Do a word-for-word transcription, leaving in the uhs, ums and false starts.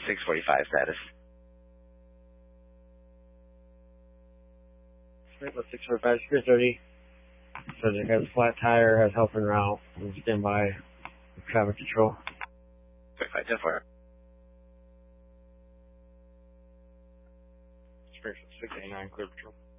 six forty-five status. Springfield six forty-five, Spirit thirty. Subject has a flat tire, has help en route. We'll stand by with traffic control. thirty-five, ten four. Springfield six eighty-nine, clear patrol.